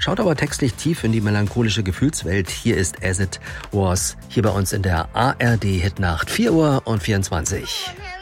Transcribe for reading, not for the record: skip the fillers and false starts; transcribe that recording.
schaut aber textlich tief in die melancholische Gefühlswelt. Hier ist As It Was, hier bei uns in der ARD Hitnacht, 4:24 Uhr.